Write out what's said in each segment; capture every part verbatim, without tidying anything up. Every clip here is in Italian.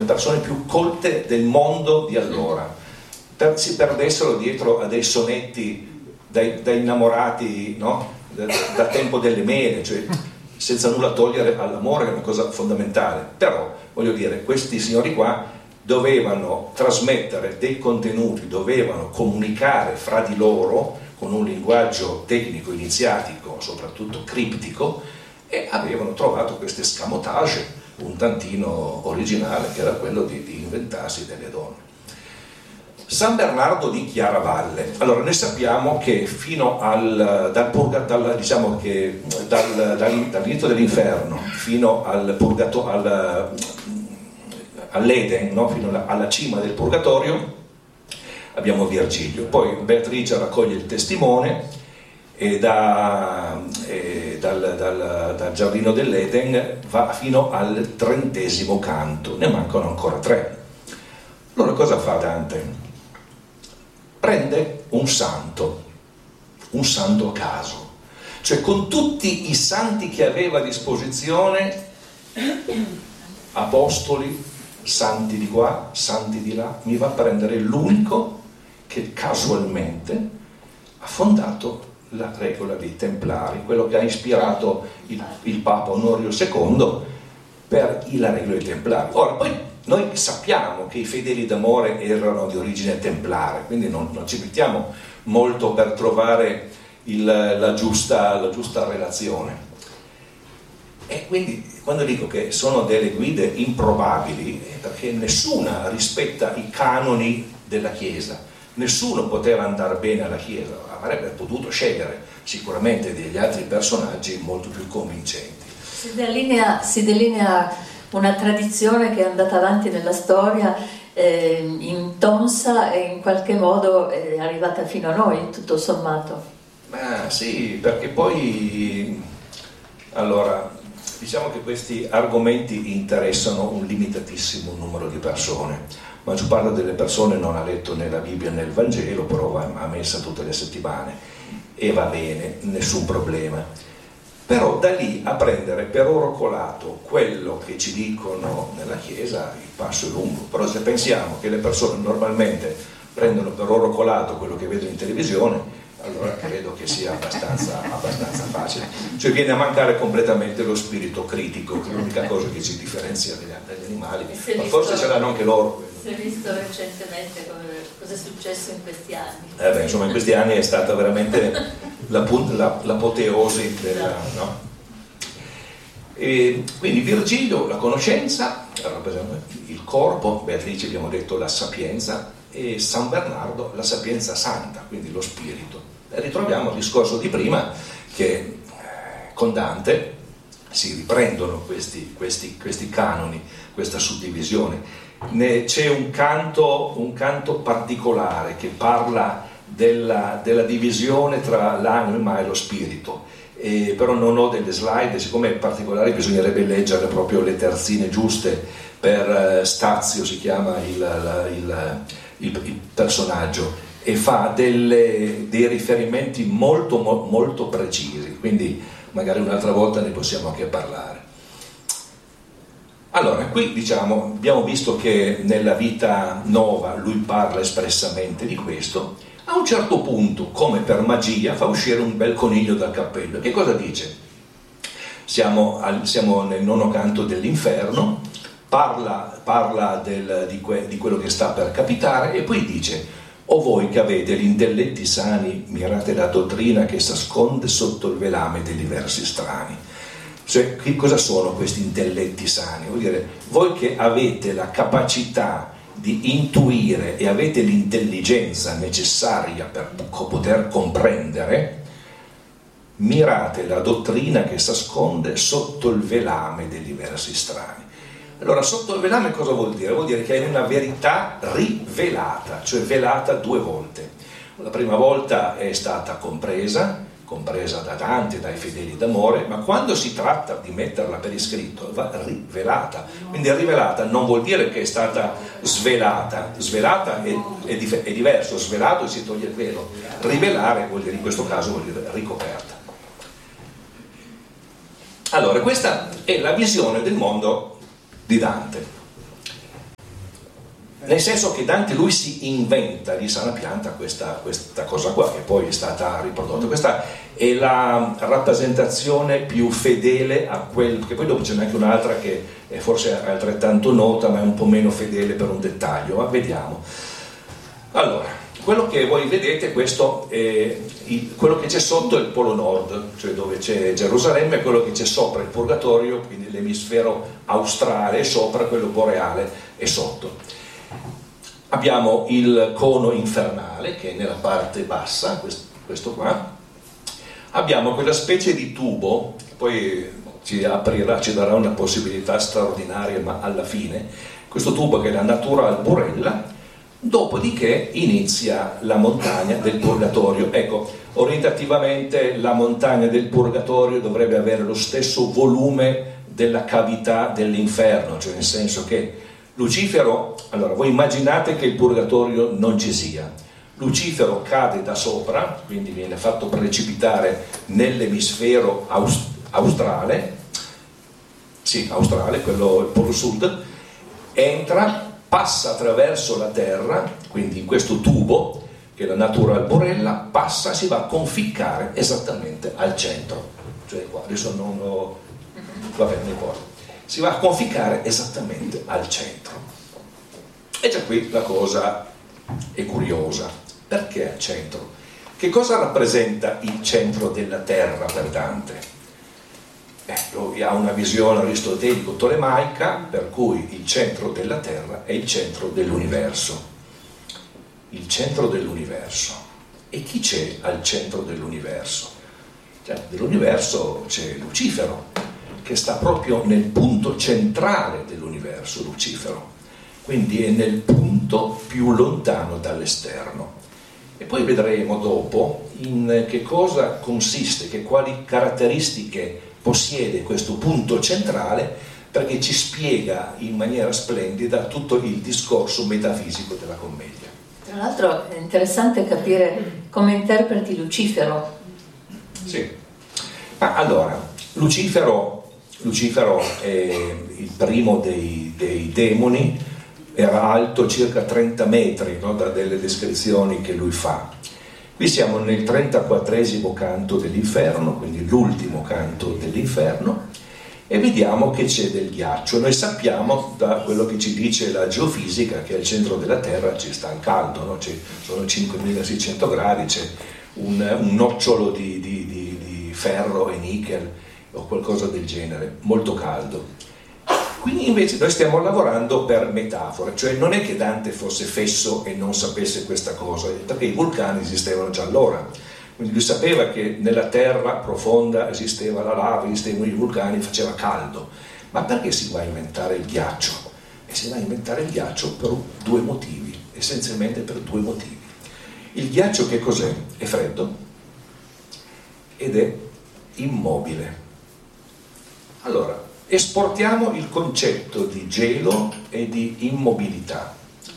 persone più colte del mondo di allora, per, si perdessero dietro a dei sonetti dai, da innamorati, no? da, da tempo delle mele, cioè senza nulla togliere all'amore, che è una cosa fondamentale. Però voglio dire, questi signori qua dovevano trasmettere dei contenuti, dovevano comunicare fra di loro con un linguaggio tecnico, iniziatico, soprattutto criptico, e avevano trovato questo escamotage un tantino originale, che era quello di, di inventarsi delle donne. San Bernardo di Chiaravalle. Allora, noi sappiamo che fino al dal purga, dal, diciamo che dal, dal, dall'inizio dell'inferno fino al purgato, al, all'Eden, no? Fino alla, alla cima del purgatorio, abbiamo Virgilio. Poi Beatrice raccoglie il testimone e, da, e dal, dal, dal giardino dell'Eden va fino al trentesimo canto, ne mancano ancora tre. Allora cosa fa Dante? Prende un santo, un santo a caso, cioè con tutti i santi che aveva a disposizione, apostoli, santi di qua, santi di là, mi va a prendere l'unico che casualmente ha fondato la regola dei Templari, quello che ha ispirato il, il Papa Onorio secondo per la regola dei Templari. Ora, poi noi sappiamo che i fedeli d'amore erano di origine templare, quindi non, non ci mettiamo molto per trovare il, la, giusta, la giusta relazione. E quindi quando dico che sono delle guide improbabili, è perché nessuna rispetta i canoni della Chiesa, nessuno poteva andare bene alla Chiesa, avrebbe potuto scegliere sicuramente degli altri personaggi molto più convincenti. Si delinea, si delinea una tradizione che è andata avanti nella storia, eh, intonsa e in qualche modo è arrivata fino a noi, tutto sommato. Ma sì, perché poi, allora, diciamo che questi argomenti interessano un limitatissimo numero di persone. La maggior parte delle persone non ha letto né la Bibbia né il Vangelo, però va a messa tutte le settimane e va bene, nessun problema. Però da lì a prendere per oro colato quello che ci dicono nella Chiesa, il passo è lungo. Però se pensiamo che le persone normalmente prendono per oro colato quello che vedono in televisione, allora credo che sia abbastanza, abbastanza facile. Cioè viene a mancare completamente lo spirito critico, che è l'unica cosa che ci differenzia dagli, dagli animali, ma forse ce l'hanno anche loro. Si è visto recentemente cosa è successo in questi anni. Eh beh, insomma, in questi anni è stata veramente la, la, l'apoteosi della, no? E quindi Virgilio la conoscenza, il corpo, Beatrice abbiamo detto la sapienza, e San Bernardo la sapienza santa, quindi lo spirito. E ritroviamo il discorso di prima che con Dante si riprendono questi, questi, questi canoni, questa suddivisione. Ne, c'è un canto, un canto particolare che parla della, della divisione tra l'anima e lo spirito, e però non ho delle slide, siccome è particolare bisognerebbe leggere proprio le terzine giuste per Stazio, si chiama il, il, il, il personaggio, e fa delle, dei riferimenti molto molto precisi, quindi magari un'altra volta ne possiamo anche parlare. Allora, qui diciamo, abbiamo visto che nella Vita Nova lui parla espressamente di questo. A un certo punto, come per magia, fa uscire un bel coniglio dal cappello. Che cosa dice? Siamo, al, siamo nel nono canto dell'inferno, parla, parla del, di, que, di quello che sta per capitare e poi dice: o voi che avete gli intelletti sani, mirate la dottrina che si nasconde sotto il velame dei diversi strani. Cioè, che cosa sono questi intelletti sani? Vuol dire, voi che avete la capacità di intuire e avete l'intelligenza necessaria per poter comprendere, mirate la dottrina che si nasconde sotto il velame dei diversi strani. Allora, sotto il velame cosa vuol dire? Vuol dire che è una verità rivelata, cioè velata due volte. La prima volta è stata compresa, compresa da Dante, dai fedeli d'amore, ma quando si tratta di metterla per iscritto va rivelata. Quindi rivelata non vuol dire che è stata svelata, svelata è, è, dif- è diverso, svelato e si toglie il velo, rivelare vuol dire, in questo caso vuol dire ricoperta. Allora, questa è la visione del mondo di Dante. Nel senso che Dante lui si inventa di sana pianta questa, questa cosa qua, che poi è stata riprodotta. Questa è la rappresentazione più fedele a quel, che poi dopo c'è anche un'altra che è forse altrettanto nota, ma è un po' meno fedele per un dettaglio, ma vediamo. Allora, quello che voi vedete, questo è il, quello che c'è sotto è il polo nord, cioè dove c'è Gerusalemme, e quello che c'è sopra il purgatorio, quindi l'emisfero australe è sopra, quello boreale è sotto. Abbiamo il cono infernale che è nella parte bassa, questo qua. Abbiamo quella specie di tubo, che poi ci aprirà, ci darà una possibilità straordinaria, ma alla fine, questo tubo che è la Natural Burella, dopodiché inizia la montagna del Purgatorio. Ecco, orientativamente la montagna del Purgatorio dovrebbe avere lo stesso volume della cavità dell'inferno, cioè nel senso che Lucifero, allora voi immaginate che il Purgatorio non ci sia, Lucifero cade da sopra, quindi viene fatto precipitare nell'emisfero aust- australe, sì, australe, quello il polo sud, entra, passa attraverso la Terra, quindi in questo tubo, che è la Natural Burella, passa, si va a conficcare esattamente al centro, cioè qua, adesso non lo, va bene, non importa. Si va a conficcare esattamente al centro. E già qui la cosa è curiosa. Perché al centro? Che cosa rappresenta il centro della Terra per Dante? Eh, lui ha una visione aristotelico-tolemaica per cui il centro della Terra è il centro dell'universo. Il centro dell'universo. E chi c'è al centro dell'universo? Cioè, dell'universo c'è Lucifero, che sta proprio nel punto centrale dell'universo, Lucifero, quindi è nel punto più lontano dall'esterno. E poi vedremo dopo in che cosa consiste, che quali caratteristiche possiede questo punto centrale, perché ci spiega in maniera splendida tutto il discorso metafisico della commedia. Tra l'altro è interessante capire come interpreti Lucifero. Sì, ma allora, Lucifero Lucifero è il primo dei, dei demoni, era alto circa trenta metri, no, da delle descrizioni che lui fa. Qui siamo nel trentaquattresimo canto dell'inferno, quindi l'ultimo canto dell'inferno, e vediamo che c'è del ghiaccio. Noi sappiamo da quello che ci dice la geofisica che al centro della Terra ci sta il caldo, no? Ci sono cinquemilaseicento gradi, c'è un, un nocciolo di, di, di, di ferro e nickel o qualcosa del genere, molto caldo. Qui invece noi stiamo lavorando per metafore, cioè non è che Dante fosse fesso e non sapesse questa cosa, perché i vulcani esistevano già allora, quindi lui sapeva che nella terra profonda esisteva la lava, esistevano i vulcani, faceva caldo, ma perché si va a inventare il ghiaccio? E si va a inventare il ghiaccio per due motivi, essenzialmente per due motivi. Il ghiaccio che cos'è? È freddo ed è immobile. Allora, esportiamo il concetto di gelo e di immobilità.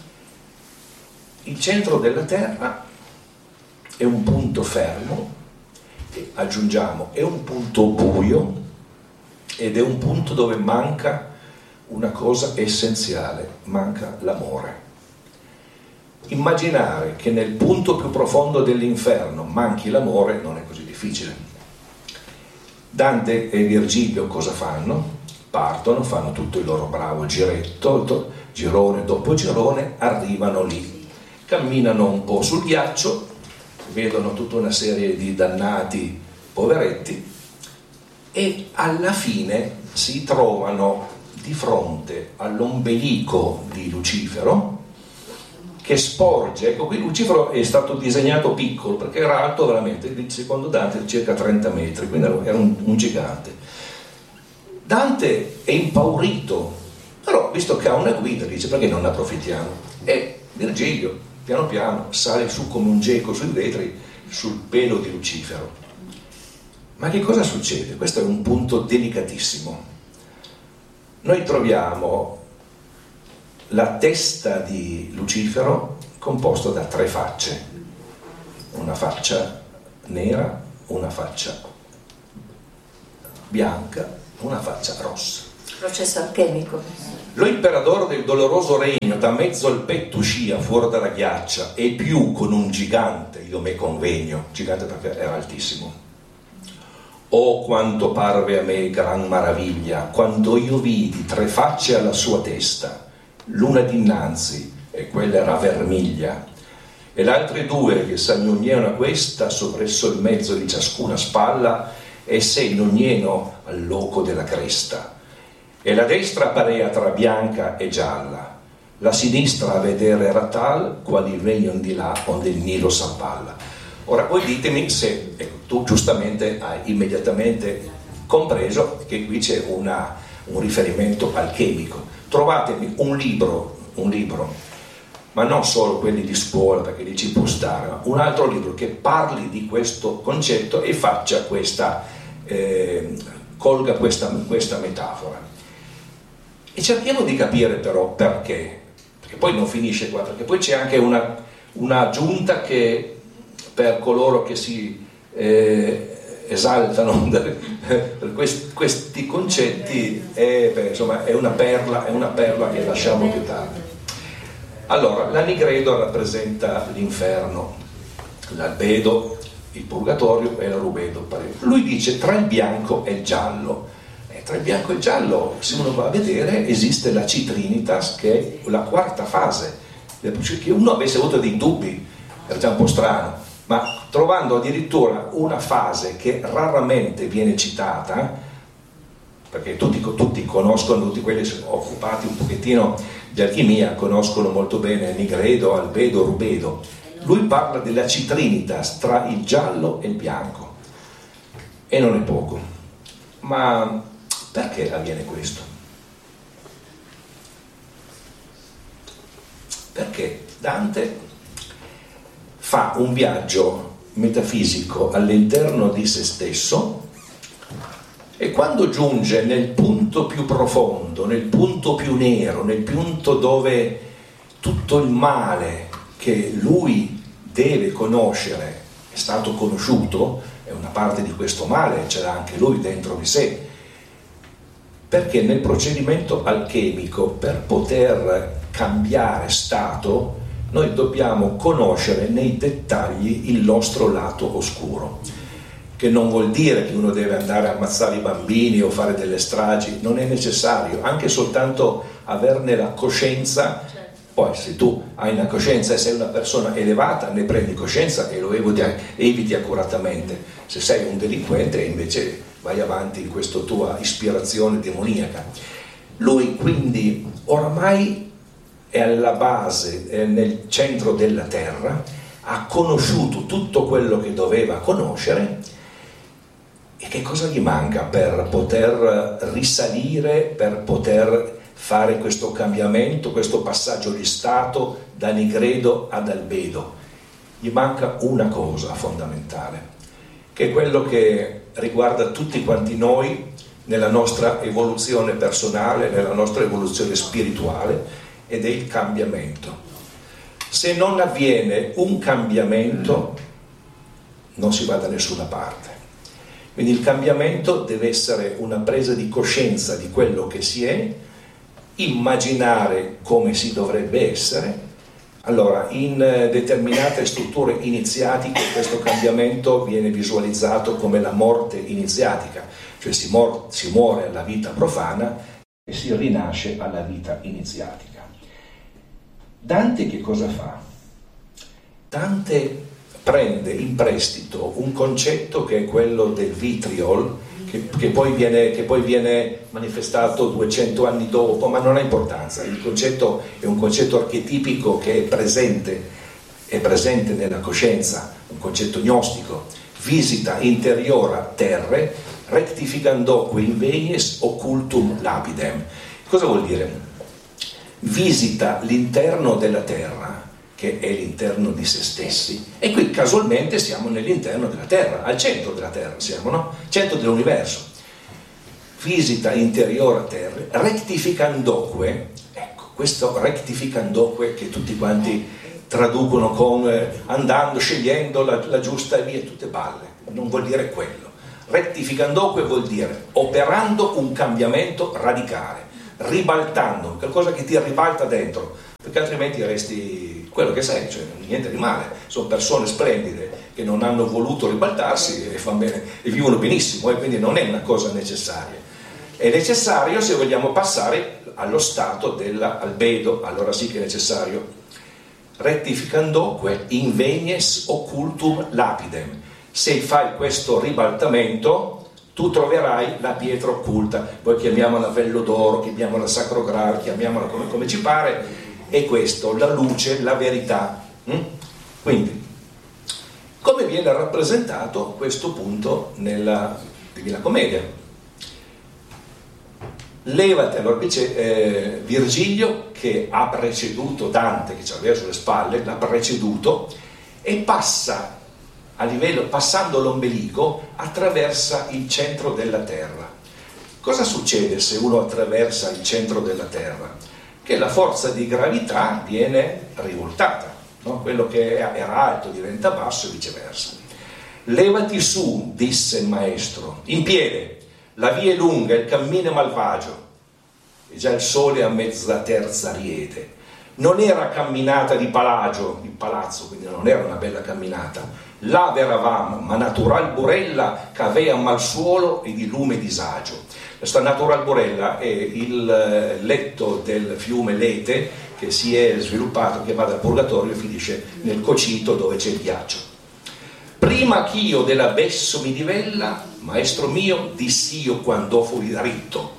Il centro della Terra è un punto fermo, e aggiungiamo, è un punto buio ed è un punto dove manca una cosa essenziale, manca l'amore. Immaginare che nel punto più profondo dell'inferno manchi l'amore non è così difficile. Dante e Virgilio cosa fanno? Partono, fanno tutto il loro bravo giretto, girone dopo girone, arrivano lì, camminano un po' sul ghiaccio, vedono tutta una serie di dannati poveretti e alla fine si trovano di fronte all'ombelico di Lucifero che sporge. Ecco, qui Lucifero è stato disegnato piccolo perché era alto veramente, secondo Dante circa trenta metri, quindi era un, un gigante. Dante è impaurito, però visto che ha una guida dice perché non ne approfittiamo? E Virgilio piano piano sale su come un geco sui vetri sul pelo di Lucifero. Ma che cosa succede? Questo è un punto delicatissimo. Noi troviamo la testa di Lucifero composta da tre facce, una faccia nera, una faccia bianca, una faccia rossa. Processo alchemico. Lo imperatore del doloroso regno da mezzo al petto uscia fuori dalla ghiaccia, e più con un gigante io me convegno, gigante perché era altissimo. Oh, quanto parve a me gran maraviglia quando io vidi tre facce alla sua testa, l'una dinanzi e quella era vermiglia, e le altre due che s'agnognevano a questa sovresso il mezzo di ciascuna spalla, e se nogneno al loco della cresta. E la destra parea tra bianca e gialla, la sinistra a vedere era tal quali vengono di là onde il Nilo s'appalla. Ora voi ditemi se, ecco, tu giustamente hai immediatamente compreso che qui c'è una, un riferimento alchemico. Trovatemi un libro, un libro, ma non solo quelli di scuola perché lì ci può stare, ma un altro libro che parli di questo concetto e faccia questa, eh, colga questa, questa metafora. E cerchiamo di capire però perché, perché poi non finisce qua, perché poi c'è anche una, una aggiunta che per coloro che si eh, esaltano per questi, questi concetti è, beh, insomma, è una perla, è una perla che lasciamo più tardi. Allora, la nigredo rappresenta l'inferno, l'albedo, il purgatorio e la rubedo. Lui dice tra il bianco e il giallo. E tra il bianco e il giallo, se uno va a vedere, esiste la citrinitas, che è la quarta fase. Che uno avesse avuto dei dubbi, era già un po' strano, ma trovando addirittura una fase che raramente viene citata, perché tutti, tutti conoscono, tutti quelli che sono occupati un pochettino di alchimia conoscono molto bene nigredo, albedo, rubedo. Lui parla della citrinitas tra il giallo e il bianco, e non è poco. Ma perché avviene questo? Perché Dante fa un viaggio metafisico all'interno di se stesso, e quando giunge nel punto più profondo, nel punto più nero, nel punto dove tutto il male che lui deve conoscere è stato conosciuto, è una parte di questo male, ce l'ha anche lui dentro di sé, perché nel procedimento alchemico, per poter cambiare stato, noi dobbiamo conoscere nei dettagli il nostro lato oscuro, che non vuol dire che uno deve andare a ammazzare i bambini o fare delle stragi, non è necessario, anche soltanto averne la coscienza. Poi se tu hai una coscienza e sei una persona elevata, ne prendi coscienza e lo eviti, eviti accuratamente. Se sei un delinquente invece vai avanti in questa tua ispirazione demoniaca. Lui quindi oramai è alla base, è nel centro della terra, ha conosciuto tutto quello che doveva conoscere, e che cosa gli manca per poter risalire, per poter fare questo cambiamento, questo passaggio di stato da nigredo ad albedo? Gli manca una cosa fondamentale, che è quello che riguarda tutti quanti noi nella nostra evoluzione personale, nella nostra evoluzione spirituale, ed è il cambiamento. Se non avviene un cambiamento non si va da nessuna parte. Quindi il cambiamento deve essere una presa di coscienza di quello che si è, immaginare come si dovrebbe essere. Allora, in determinate strutture iniziatiche questo cambiamento viene visualizzato come la morte iniziatica, cioè si, mor- si muore alla vita profana e si rinasce alla vita iniziatica. Dante che cosa fa? Dante prende in prestito un concetto che è quello del vitriol, che, che, poi viene, che poi viene manifestato duecento anni dopo, ma non ha importanza. Il concetto è un concetto archetipico che è presente, è presente nella coscienza, un concetto gnostico. Visita interiora terre, rectificandoque invenies occultum lapidem. Cosa vuol dire? Visita l'interno della terra, che è l'interno di se stessi, e qui casualmente siamo nell'interno della terra, al centro della terra siamo, no? Centro dell'universo. Visita interiore terra, rectificandoque, ecco, questo rectificandoque che tutti quanti traducono con eh, andando, scegliendo la, la giusta via, tutte balle, non vuol dire quello. Rettificandoque vuol dire operando un cambiamento radicale, ribaltando, qualcosa che ti ribalta dentro, perché altrimenti resti quello che sei, cioè niente di male. Sono persone splendide che non hanno voluto ribaltarsi e fanno bene e vivono benissimo, e quindi non è una cosa necessaria. È necessario se vogliamo passare allo stato dell'albedo, allora sì che è necessario. Rettificandoque invenies occultum lapidem. Se fai questo ribaltamento, tu troverai la pietra occulta, poi chiamiamola vello d'oro, chiamiamola sacro graal, chiamiamola come, come ci pare, è questo, la luce, la verità. Quindi, come viene rappresentato questo punto nella Divina Commedia? Levati, allora dice eh, Virgilio, che ha preceduto Dante, che ce l'aveva sulle spalle, l'ha preceduto, e passa a livello, passando l'ombelico, attraversa il centro della Terra. Cosa succede se uno attraversa il centro della Terra? Che la forza di gravità viene rivoltata, no? Quello che era alto diventa basso e viceversa. Levati su, disse il maestro, in piede, la via è lunga, il cammino è malvagio, e già il sole a mezza terza riede. Non era camminata di palagio, di palazzo, quindi non era una bella camminata. Là veravam, ma natural burella che aveam al suolo e di lume disagio. Questa natural burella è il letto del fiume Lete che si è sviluppato, che va dal Purgatorio e finisce nel Cocito dove c'è il ghiaccio. Prima ch'io dell'abesso mi divella, maestro mio, dissi io quando fui ritto.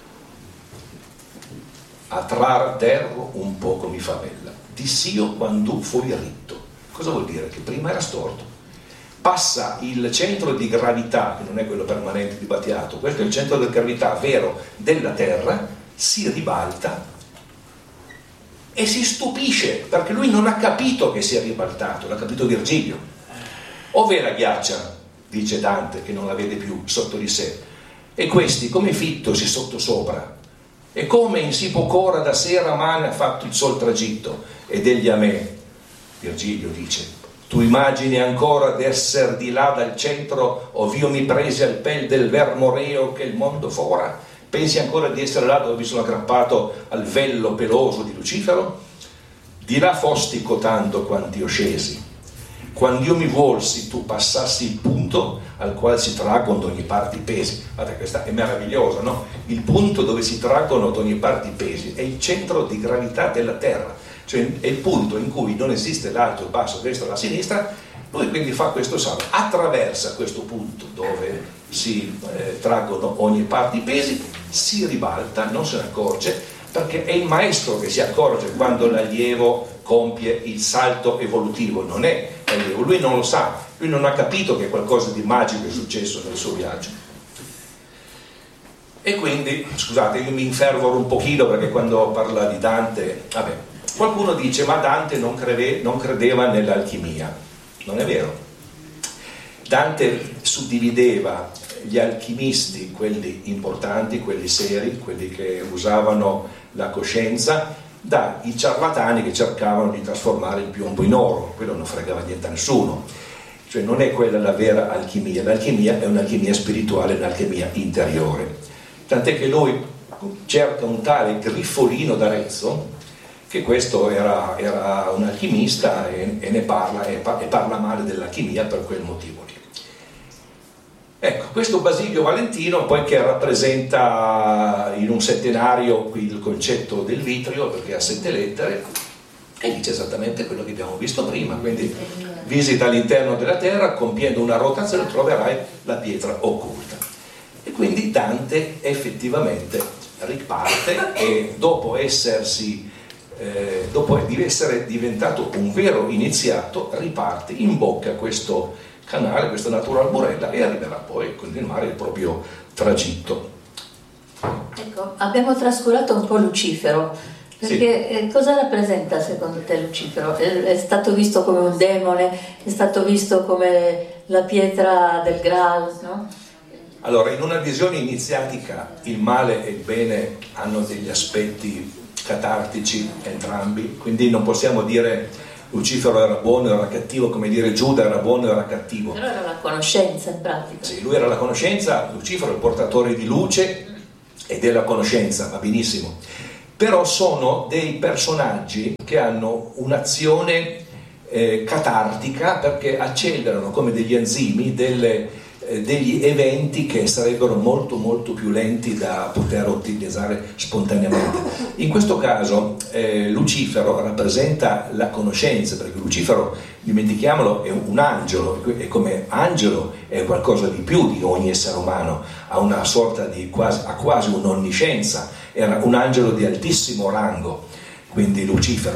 A trar terro un poco mi favella. Dissi io quando fui ritto. Cosa vuol dire? Che prima era storto. Passa il centro di gravità, che non è quello permanente di Battiato, questo è il centro di gravità vero della Terra, si ribalta e si stupisce, perché lui non ha capito che si è ribaltato, l'ha capito Virgilio. Ove la ghiaccia, dice Dante, che non la vede più sotto di sé, e questi come fittosi sotto sopra, e come in si poc'ora da sera mane ha fatto il sol tragitto, ed egli a me, Virgilio dice, tu immagini ancora d'esser di là dal centro, ov'io mi presi al pel del vermoreo che il mondo fora? Pensi ancora di essere là dove mi sono aggrappato al vello peloso di Lucifero? Di là fosti cotando quanti io scesi. Quando io mi volsi, tu passassi il punto al quale si traggono da ogni parte i pesi. Guardate, questa è meravigliosa, no? Il punto dove si traggono da ogni parte i pesi è il centro di gravità della Terra. Cioè è il punto in cui non esiste l'alto, il basso, il destro, la sinistra. Lui quindi fa questo salto, attraversa questo punto dove si eh, traggono ogni parte i pesi, si ribalta, non se ne accorge, perché è il maestro che si accorge quando l'allievo compie il salto evolutivo, non è l'allievo, lui non lo sa, lui non ha capito che qualcosa di magico è successo nel suo viaggio. E quindi, scusate, io mi infervoro un pochino perché quando parla di Dante, vabbè, qualcuno dice ma Dante non, crede, non credeva nell'alchimia. Non è vero. Dante suddivideva gli alchimisti, quelli importanti, quelli seri, quelli che usavano la coscienza, dai ciarlatani che cercavano di trasformare il piombo in oro. Quello non fregava niente a nessuno. Cioè non è quella la vera alchimia. L'alchimia è un'alchimia spirituale, un'alchimia interiore. Tant'è che lui cerca un tale Griffolino d'Arezzo, che questo era, era un alchimista e, e ne parla e, e parla male dell'alchimia per quel motivo lì. Ecco, questo Basilio Valentino poi che rappresenta in un settenario qui il concetto del vitrio, perché ha sette lettere, e dice esattamente quello che abbiamo visto prima, quindi visita all'interno della terra, compiendo una rotazione troverai la pietra occulta. E quindi Dante effettivamente riparte e dopo essersi Eh, dopo di essere diventato un vero iniziato, riparte in bocca a questo canale, questa natural burella, e arriverà poi a continuare il proprio tragitto. Ecco, abbiamo trascurato un po' Lucifero, perché sì. eh, cosa rappresenta secondo te Lucifero? È, è stato visto come un demone, è stato visto come la pietra del Graal, no? Allora, in una visione iniziatica il male e il bene hanno degli aspetti catartici entrambi, quindi non possiamo dire Lucifero era buono, era cattivo, come dire Giuda era buono, era cattivo. Però era la conoscenza in pratica. Sì, lui era la conoscenza, Lucifero è il portatore di luce e della conoscenza, va benissimo. Però sono dei personaggi che hanno un'azione eh, catartica, perché accelerano come degli enzimi delle degli eventi che sarebbero molto molto più lenti da poter utilizzare spontaneamente. In questo caso eh, Lucifero rappresenta la conoscenza, perché Lucifero, dimentichiamolo, è un angelo, e come angelo è qualcosa di più di ogni essere umano, ha una sorta di quasi, ha quasi un'onniscienza, era un angelo di altissimo rango, quindi Lucifero.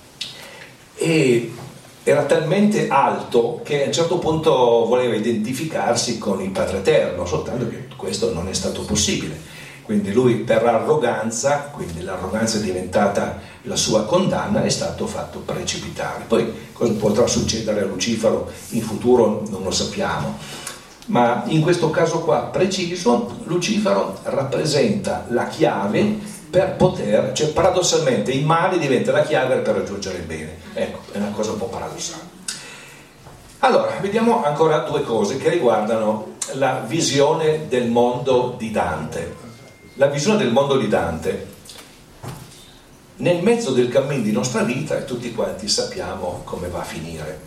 E era talmente alto che a un certo punto voleva identificarsi con il Padre Eterno, soltanto che questo non è stato possibile. Quindi lui, per arroganza, quindi l'arroganza è diventata la sua condanna, è stato fatto precipitare. Poi cosa potrà succedere a Lucifero in futuro non lo sappiamo, ma in questo caso qua preciso Lucifero rappresenta la chiave per poter, cioè paradossalmente il male diventa la chiave per raggiungere il bene. Ecco, è una cosa un po' paradossale. Allora, vediamo ancora due cose che riguardano la visione del mondo di Dante. La visione del mondo di Dante nel mezzo del cammino di nostra vita, e tutti quanti sappiamo come va a finire.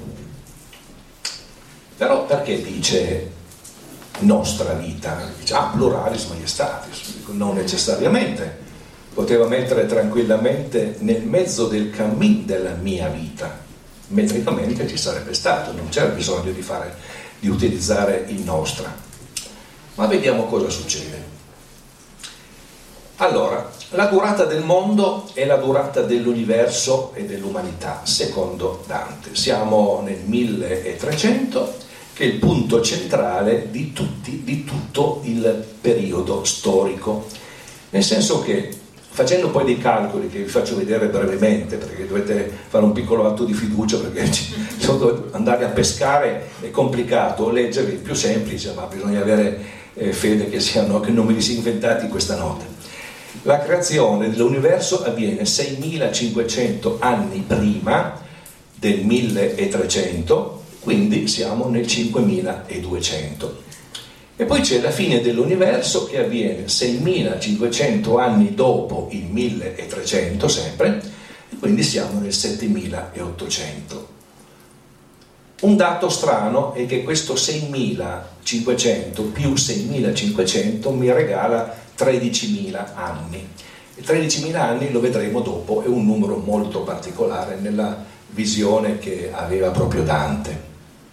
Però perché dice nostra vita? Dice, ah, pluralis maiestatis, non necessariamente. Poteva mettere tranquillamente nel mezzo del cammino della mia vita, metricamente ci sarebbe stato, non c'era bisogno di, fare, di utilizzare il nostra. Ma vediamo cosa succede. Allora, la durata del mondo è la durata dell'universo e dell'umanità, secondo Dante. Siamo nel milletrecento, che è il punto centrale di, tutti, di tutto il periodo storico, nel senso che, facendo poi dei calcoli che vi faccio vedere brevemente, perché dovete fare un piccolo atto di fiducia, perché andare a pescare è complicato, leggerli è più semplice, ma bisogna avere eh, fede che, siano, che non me li si inventati questa notte. La creazione dell'universo avviene seimilacinquecento anni prima del milletrecento, quindi siamo nel cinquemiladuecento. E poi c'è la fine dell'universo che avviene seimilacinquecento anni dopo il milletrecento sempre, e quindi siamo nel settemilaottocento. Un dato strano è che questo seimilacinquecento più seimilacinquecento mi regala tredicimila anni. E tredicimila anni, lo vedremo dopo, è un numero molto particolare nella visione che aveva proprio Dante.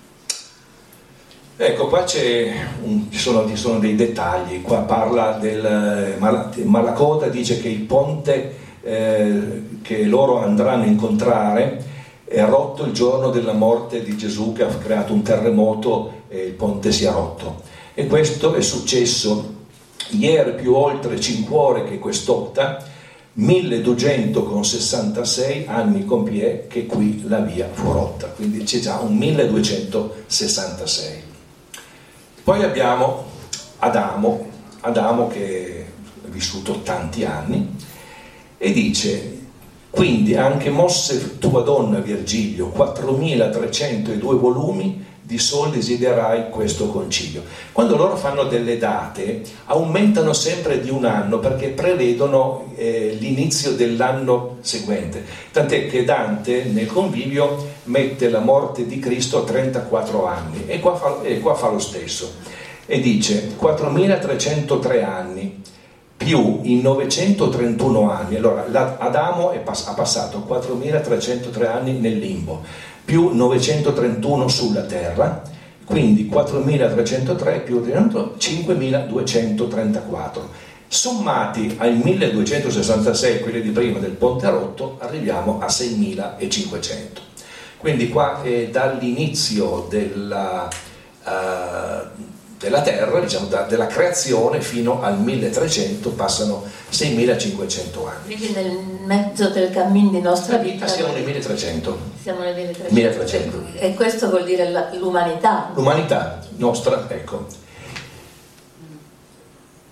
Ecco, qua c'è un, ci, sono, ci sono dei dettagli. Qua parla del Malacoda, dice che il ponte eh, che loro andranno a incontrare è rotto il giorno della morte di Gesù, che ha creato un terremoto e il ponte si è rotto. E questo è successo ieri più oltre cinque che quest'otta, milleduecentosessantasei anni compie che qui la via fu rotta, quindi c'è già un milleduecentosessantasei. Poi abbiamo Adamo, Adamo che ha vissuto tanti anni, e dice: quindi anche mosse tua donna Virgilio quattromilatrecentodue volumi di sol desiderai questo concilio. Quando loro fanno delle date aumentano sempre di un anno, perché prevedono eh, l'inizio dell'anno seguente, tant'è che Dante nel convivio mette la morte di Cristo a trentaquattro anni, e qua fa, e qua fa lo stesso, e dice quattromilatrecentotre anni più i novecentotrentuno anni. Allora Adamo è pass- ha passato quattromilatrecentotre anni nel limbo, più novecentotrentuno sulla terra, quindi quattromilatrecentotre più cinquemiladuecentotrentaquattro. Sommati al milleduecentosessantasei, quelli di prima del ponte rotto, arriviamo a seimilacinquecento. Quindi qua è dall'inizio della, uh, della terra, diciamo da, della creazione, fino al milletrecento passano seimilacinquecento anni. Quindi nel mezzo del cammino di nostra vita siamo nel milletrecento. Siamo nel milletrecento. milletrecento. E questo vuol dire la, l'umanità. L'umanità nostra, ecco.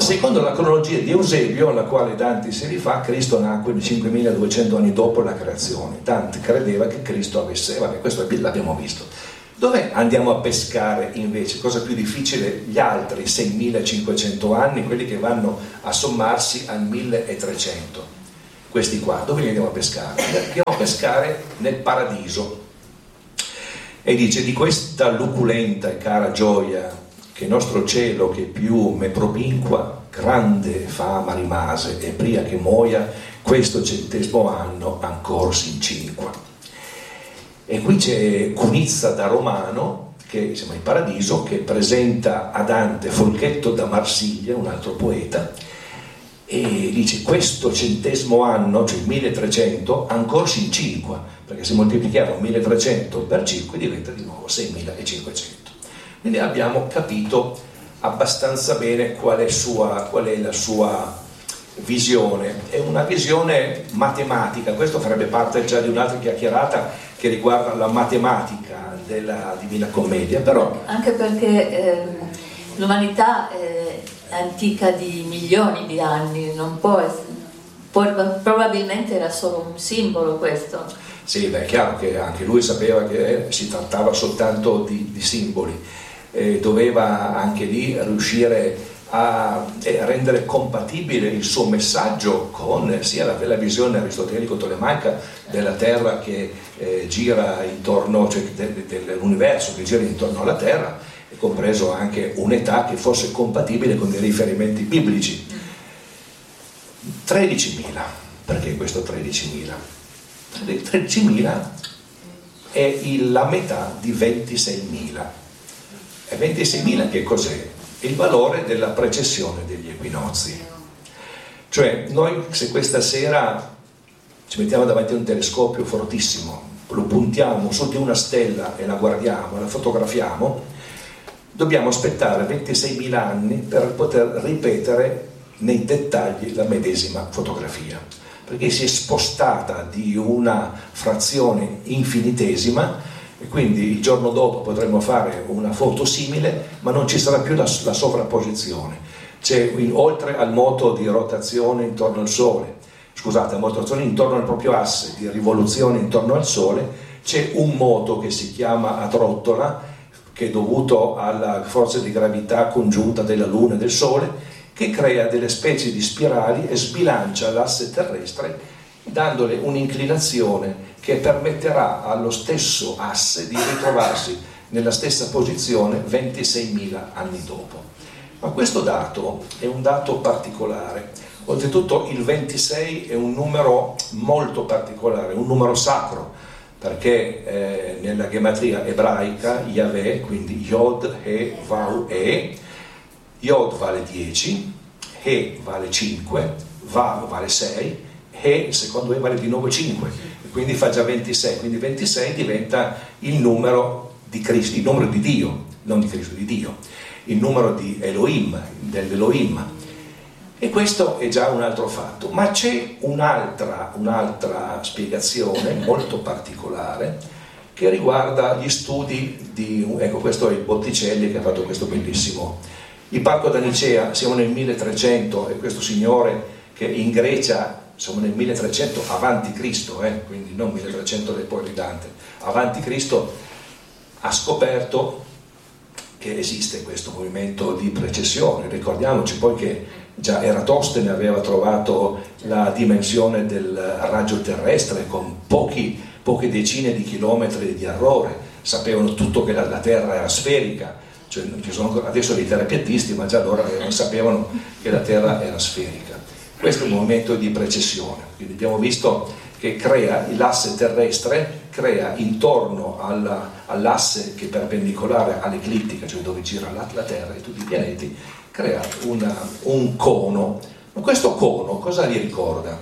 secondo la cronologia di Eusebio, alla quale Dante si rifà, Cristo nacque cinquemiladuecento anni dopo la creazione. Dante credeva che Cristo avesse, vabbè, questo l'abbiamo visto. Dove andiamo a pescare invece? Cosa più difficile? Gli altri seimilacinquecento anni, quelli che vanno a sommarsi al milletrecento. Questi qua, dove li andiamo a pescare? Andiamo a pescare nel paradiso. E dice: di questa luculenta e cara gioia, che nostro cielo che più me propinqua, grande fama rimase, e pria che muoia, questo centesimo anno ancor s'incinqua. E qui c'è Cunizza da Romano, che siamo in Paradiso, che presenta a Dante Folchetto da Marsiglia, un altro poeta, e dice: questo centesimo anno, cioè il milletrecento, ancora si incinqua, perché se moltiplichiamo milletrecento per cinque diventa di nuovo seimilacinquecento. Quindi abbiamo capito abbastanza bene qual è, sua, qual è la sua visione. È una visione matematica, questo farebbe parte già di un'altra chiacchierata che riguarda la matematica della Divina Commedia, però... Anche perché eh, l'umanità è antica di milioni di anni, non può, può probabilmente era solo un simbolo questo. Sì, beh, è chiaro che anche lui sapeva che si trattava soltanto di, di simboli, eh, doveva anche lì riuscire a rendere compatibile il suo messaggio con sia la, la visione aristotelico-tolemaica della Terra che eh, gira intorno, cioè de, de, dell'universo che gira intorno alla Terra, e compreso anche un'età che fosse compatibile con i riferimenti biblici. tredicimila, perché questo tredicimila? tredicimila è il, la metà di ventiseimila. E ventiseimila che cos'è? Il valore della precessione degli equinozi. Cioè noi, se questa sera ci mettiamo davanti a un telescopio fortissimo, lo puntiamo su di una stella e la guardiamo, la fotografiamo, dobbiamo aspettare ventiseimila anni per poter ripetere nei dettagli la medesima fotografia, perché si è spostata di una frazione infinitesima, e quindi il giorno dopo potremo fare una foto simile, ma non ci sarà più la, la sovrapposizione. C'è, oltre al moto di rotazione intorno al Sole, scusate, la rotazione intorno al proprio asse di rivoluzione intorno al Sole, c'è un moto che si chiama a trottola, che è dovuto alla forza di gravità congiunta della Luna e del Sole, che crea delle specie di spirali e sbilancia l'asse terrestre, dandole un'inclinazione che permetterà allo stesso asse di ritrovarsi nella stessa posizione ventiseimila anni dopo. Ma questo dato è un dato particolare. Oltretutto il ventisei è un numero molto particolare, un numero sacro, perché eh, nella gematria ebraica Yahweh, quindi Yod, He, Vav, E, Yod vale dieci, He vale cinque, Vav vale sei, E il secondo E vale di nuovo cinque, quindi fa già ventisei, quindi ventisei diventa il numero di Cristo, il numero di Dio, non di Cristo, di Dio, il numero di Elohim, dell'Elohim. E questo è già un altro fatto, ma c'è un'altra, un'altra spiegazione molto particolare che riguarda gli studi di, ecco, questo è il Botticelli che ha fatto questo bellissimo, il Parco da Nicea. Siamo nel milletrecento e questo signore che in Grecia, siamo nel milletrecento avanti Cristo, eh, quindi non milletrecento del poi di Dante, avanti Cristo, ha scoperto che esiste questo movimento di precessione. Ricordiamoci poi che già Eratostene aveva trovato la dimensione del raggio terrestre con pochi, poche decine di chilometri di errore, sapevano tutto che la, la Terra era sferica, cioè, ci sono adesso dei terrapiattisti, ma già allora sapevano che la Terra era sferica. Questo è un movimento di precessione, quindi abbiamo visto che crea l'asse terrestre, crea intorno alla, all'asse che è perpendicolare all'eclittica, cioè dove gira la, la Terra e tutti i pianeti, crea una, un cono. Ma questo cono cosa gli ricorda?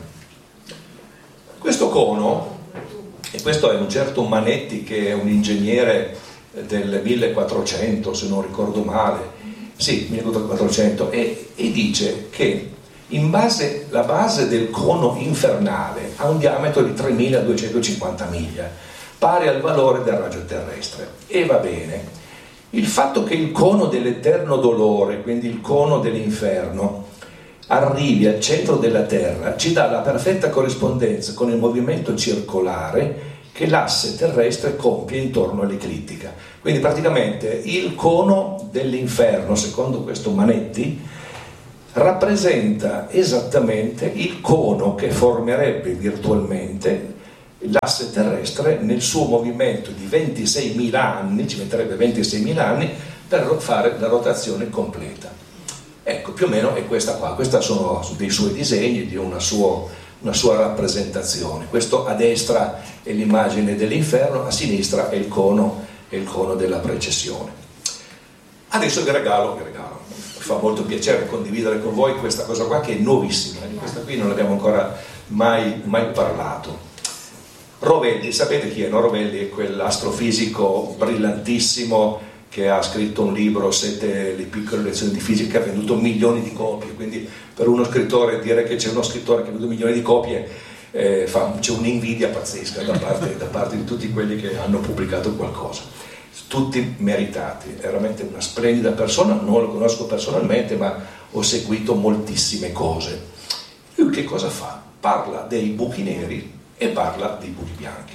Questo cono, e questo è un certo Manetti che è un ingegnere del millequattrocento, se non ricordo male, sì, millequattrocento, e, e dice che in base, la base del cono infernale ha un diametro di tremiladuecentocinquanta miglia, pari al valore del raggio terrestre. E va bene. Il fatto che il cono dell'eterno dolore, quindi il cono dell'inferno, arrivi al centro della Terra ci dà la perfetta corrispondenza con il movimento circolare che l'asse terrestre compie intorno all'eclittica. Quindi praticamente il cono dell'inferno, secondo questo Manetti, rappresenta esattamente il cono che formerebbe virtualmente l'asse terrestre nel suo movimento di ventiseimila anni, ci metterebbe ventiseimila anni per fare la rotazione completa. Ecco, più o meno è questa qua, questi sono dei suoi disegni, di una, suo, una sua rappresentazione. Questo a destra è l'immagine dell'inferno, a sinistra è il cono, è il cono della precessione. Adesso vi regalo, vi regalo, mi fa molto piacere condividere con voi questa cosa qua che è nuovissima, di questa qui non abbiamo ancora mai, mai parlato. Rovelli, sapete chi è? No? Rovelli è quell'astrofisico brillantissimo che ha scritto un libro, Sette le piccole lezioni di fisica, ha venduto milioni di copie, quindi per uno scrittore dire che c'è uno scrittore che ha venduto milioni di copie, eh, fa, c'è un'invidia pazzesca da parte, da parte di tutti quelli che hanno pubblicato qualcosa, tutti meritati, è veramente una splendida persona, non lo conosco personalmente ma ho seguito moltissime cose. Lui che cosa fa? Parla dei buchi neri e parla dei buchi bianchi.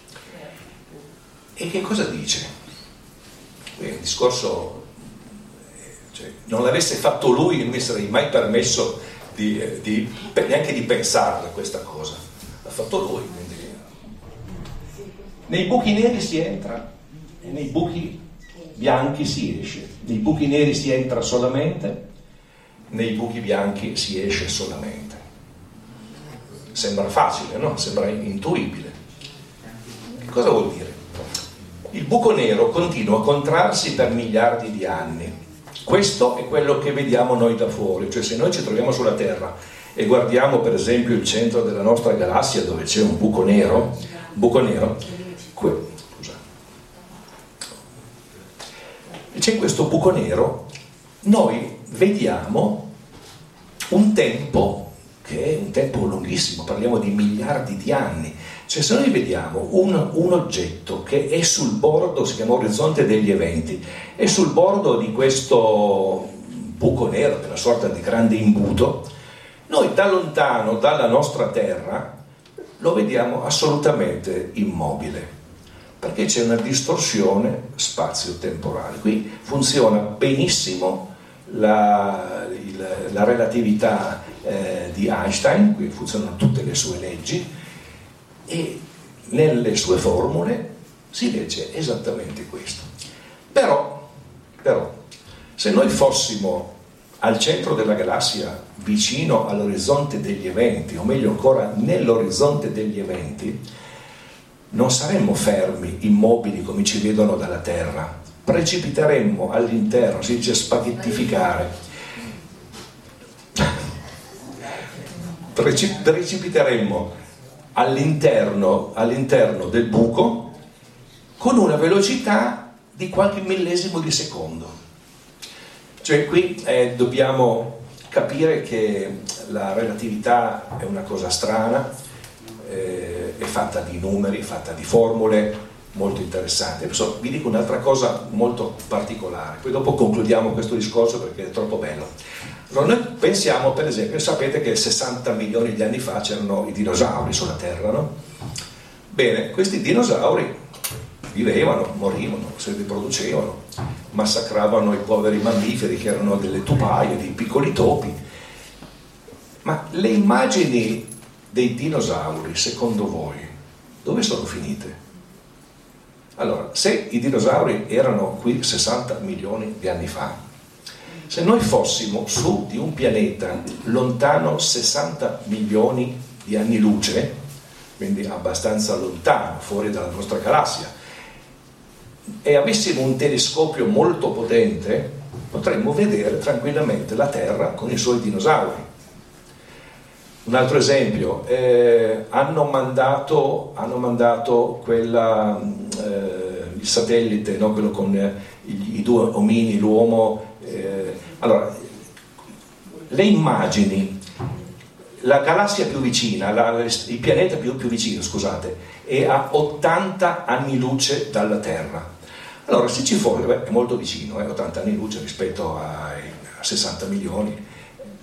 E che cosa dice? Il discorso, cioè, non l'avesse fatto lui non mi sarei mai permesso di, di, neanche di pensarla questa cosa, l'ha fatto lui. Quindi. Nei buchi neri si entra e nei buchi bianchi si esce. Nei buchi neri si entra solamente, nei buchi bianchi si esce solamente. Sembra facile, no? Sembra intuibile. Che cosa vuol dire? Il buco nero continua a contrarsi per miliardi di anni. Questo è quello che vediamo noi da fuori, cioè se noi ci troviamo sulla Terra e guardiamo per esempio il centro della nostra galassia dove c'è un buco nero, buco nero, que- scusa, c'è questo buco nero, noi vediamo un tempo che è un tempo lunghissimo, parliamo di miliardi di anni. Cioè se noi vediamo un, un oggetto che è sul bordo, si chiama orizzonte degli eventi, è sul bordo di questo buco nero, una sorta di grande imbuto, noi da lontano, dalla nostra Terra, lo vediamo assolutamente immobile, perché c'è una distorsione spazio-temporale. Qui funziona benissimo la, il, la relatività eh, di Einstein, qui funzionano tutte le sue leggi, e nelle sue formule si legge esattamente questo. Però, però, se noi fossimo al centro della galassia, vicino all'orizzonte degli eventi, o meglio ancora nell'orizzonte degli eventi, non saremmo fermi, immobili come ci vedono dalla Terra, precipiteremmo all'interno, si dice spaghettificare, Precip- precipiteremmo all'interno, all'interno del buco con una velocità di qualche millesimo di secondo. Cioè qui eh, dobbiamo capire che la relatività è una cosa strana, eh, è fatta di numeri, è fatta di formule molto interessanti. Adesso vi dico un'altra cosa molto particolare, poi dopo concludiamo questo discorso perché è troppo bello. Allora, noi pensiamo, per esempio, sapete che sessanta milioni di anni fa c'erano i dinosauri sulla Terra, no? Bene, questi dinosauri vivevano, morivano, si riproducevano, massacravano i poveri mammiferi che erano delle tupaie, dei piccoli topi. Ma le immagini dei dinosauri, secondo voi, dove sono finite? Allora, se i dinosauri erano qui sessanta milioni di anni fa, se noi fossimo su di un pianeta lontano sessanta milioni di anni luce, quindi abbastanza lontano, fuori dalla nostra galassia, e avessimo un telescopio molto potente, potremmo vedere tranquillamente la Terra con i suoi dinosauri. Un altro esempio, eh, hanno mandato, hanno mandato quella, eh, il satellite, no? Quello con eh, i, i due omini, l'uomo. Eh, allora, le immagini, la galassia più vicina, la, il pianeta più, più vicino, scusate, è a ottanta anni luce dalla Terra. Allora, se ci fosse, beh, è molto vicino, eh, ottanta anni luce rispetto ai, a sessanta milioni,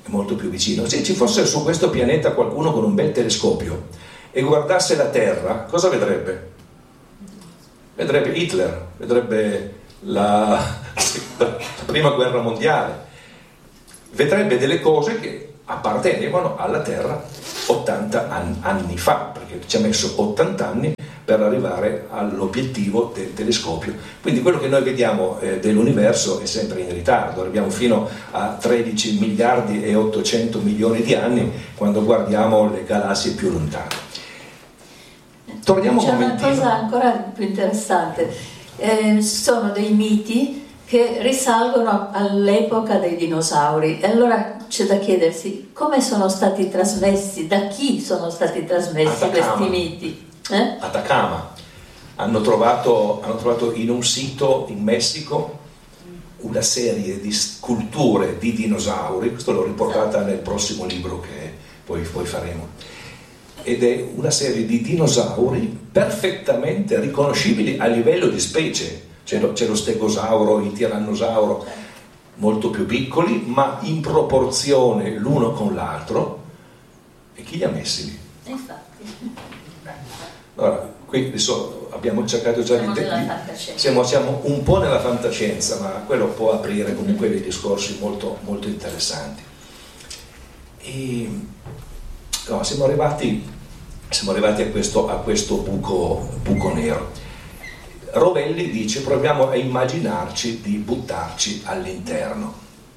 è molto più vicino. Se ci fosse su questo pianeta qualcuno con un bel telescopio e guardasse la Terra, cosa vedrebbe? Vedrebbe Hitler, vedrebbe la, la prima guerra mondiale, vedrebbe delle cose che appartenevano alla Terra ottanta anni fa, perché ci ha messo ottanta anni per arrivare all'obiettivo del telescopio. Quindi quello che noi vediamo eh, dell'universo è sempre in ritardo, arriviamo fino a tredici miliardi e ottocento milioni di anni quando guardiamo le galassie più lontane. Torniamo C'è un una momentino. cosa ancora più interessante, eh, sono dei miti che risalgono all'epoca dei dinosauri, e allora c'è da chiedersi come sono stati trasmessi, da chi sono stati trasmessi Atacama. questi miti. Eh? Atacama. Hanno trovato, hanno trovato in un sito in Messico una serie di sculture di dinosauri, questo l'ho riportata nel prossimo libro che poi, poi faremo, ed è una serie di dinosauri perfettamente riconoscibili a livello di specie. C'è lo, c'è lo stegosauro, il tirannosauro, molto più piccoli, ma in proporzione l'uno con l'altro. E chi li ha messi lì? Infatti. Allora, qui adesso abbiamo cercato già Siamo di, nella di fantascienza. siamo, siamo un po' nella fantascienza, ma quello può aprire comunque dei discorsi molto, molto interessanti. E, no, siamo arrivati, siamo arrivati a questo, a questo buco, buco nero. Rovelli dice: proviamo a immaginarci di buttarci all'interno.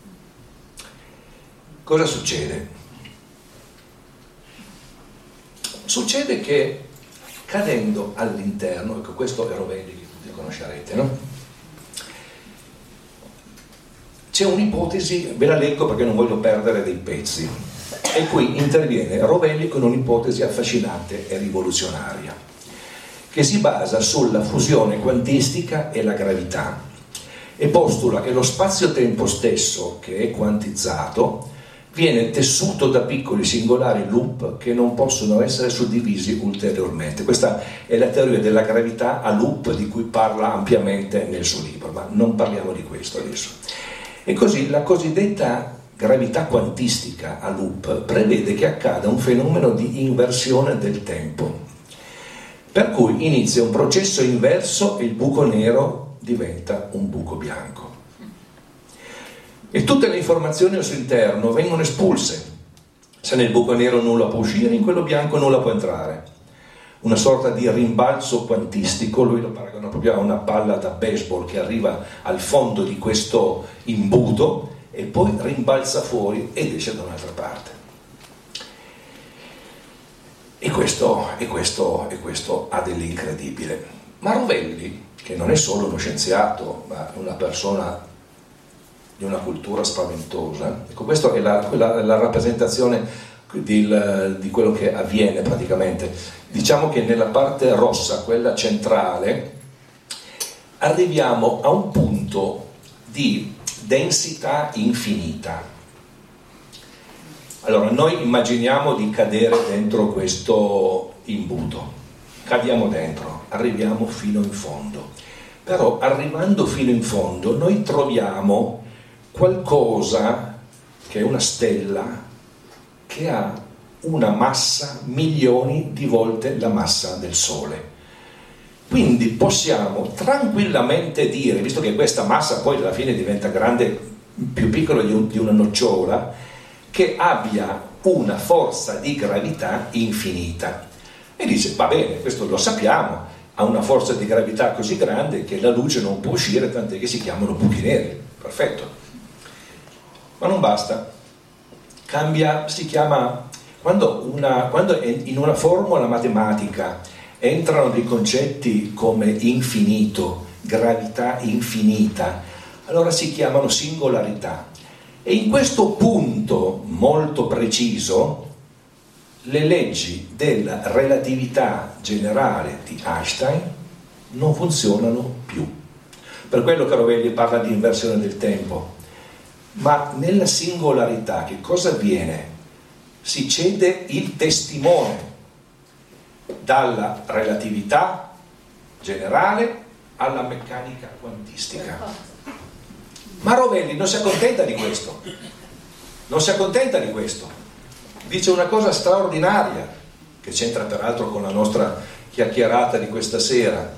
Cosa succede? Succede che cadendo all'interno, ecco, questo è Rovelli che tutti conoscerete, no? C'è un'ipotesi, ve la leggo perché non voglio perdere dei pezzi, e qui interviene Rovelli con un'ipotesi affascinante e rivoluzionaria, che si basa sulla fusione quantistica e la gravità, e postula che lo spazio-tempo stesso, che è quantizzato, viene tessuto da piccoli singolari loop che non possono essere suddivisi ulteriormente. Questa è la teoria della gravità a loop di cui parla ampiamente nel suo libro, ma non parliamo di questo adesso. E così la cosiddetta gravità quantistica a loop prevede che accada un fenomeno di inversione del tempo, per cui inizia un processo inverso e il buco nero diventa un buco bianco. E tutte le informazioni al suo interno vengono espulse. Se nel buco nero nulla può uscire, in quello bianco nulla può entrare. Una sorta di rimbalzo quantistico, lui lo paragona proprio a una palla da baseball che arriva al fondo di questo imbuto e poi rimbalza fuori ed esce da un'altra parte. E questo, e questo, e questo ha dell'incredibile. Ma Rovelli, che non è solo uno scienziato, ma una persona di una cultura spaventosa, ecco, questa è la, la, la rappresentazione di, di quello che avviene praticamente. Diciamo che nella parte rossa, quella centrale, arriviamo a un punto di densità infinita. Allora, noi immaginiamo di cadere dentro questo imbuto, cadiamo dentro, arriviamo fino in fondo, però arrivando fino in fondo noi troviamo qualcosa che è una stella che ha una massa milioni di volte la massa del Sole. Quindi possiamo tranquillamente dire, visto che questa massa poi alla fine diventa grande, più piccola di, un, di una nocciola, che abbia una forza di gravità infinita. E dice, va bene, questo lo sappiamo, ha una forza di gravità così grande che la luce non può uscire, tant'è che si chiamano buchi neri. Perfetto. Ma non basta. Cambia, si chiama, quando, una, quando in una formula matematica entrano dei concetti come infinito, gravità infinita, allora si chiamano singolarità. E in questo punto molto preciso le leggi della relatività generale di Einstein non funzionano più. Per quello che Rovelli parla di inversione del tempo. Ma nella singolarità che cosa avviene? Si cede il testimone dalla relatività generale alla meccanica quantistica. Ma Rovelli non si accontenta di questo. non si accontenta di questo, dice una cosa straordinaria, che c'entra peraltro con la nostra chiacchierata di questa sera.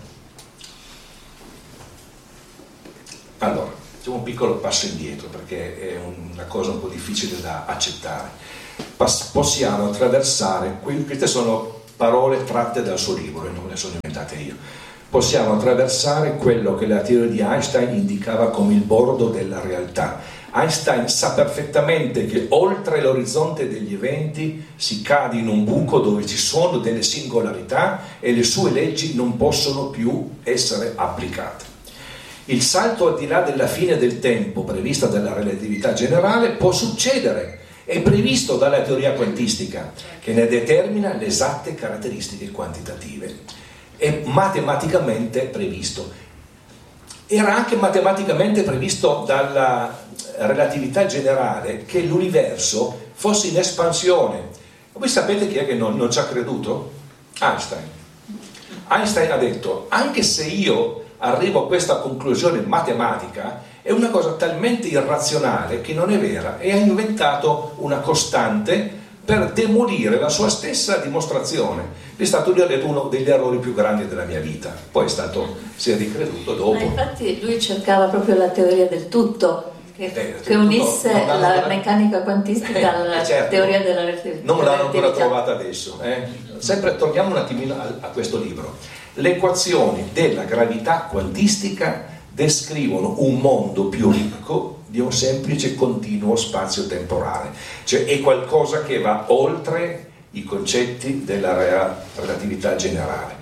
Allora, facciamo un piccolo passo indietro, perché è una cosa un po' difficile da accettare. Pass- possiamo attraversare, queste sono parole tratte dal suo libro e non le sono inventate io. Possiamo attraversare quello che la teoria di Einstein indicava come il bordo della realtà. Einstein sa perfettamente che oltre l'orizzonte degli eventi si cade in un buco dove ci sono delle singolarità e le sue leggi non possono più essere applicate. Il salto al di là della fine del tempo prevista dalla relatività generale può succedere, è previsto dalla teoria quantistica, che ne determina le esatte caratteristiche quantitative. È matematicamente previsto. Era anche matematicamente previsto dalla relatività generale che l'universo fosse in espansione. Voi sapete chi è che non, non ci ha creduto? Einstein. Einstein ha detto: anche se io arrivo a questa conclusione matematica, è una cosa talmente irrazionale che non è vera, e ha inventato una costante per demolire la sua stessa dimostrazione. È stato, lui ha detto, uno degli errori più grandi della mia vita. Poi è stato, si è ricreduto dopo. Ma infatti lui cercava proprio la teoria del tutto, che, eh, che unisse tutto, la ancora... meccanica quantistica eh, alla certo, teoria della relatività. Non l'hanno ancora trovata adesso. Eh. Sempre torniamo un attimino a, a questo libro. Le equazioni della gravità quantistica descrivono un mondo più ricco di un semplice continuo spazio-temporale, cioè è qualcosa che va oltre i concetti della relatività generale.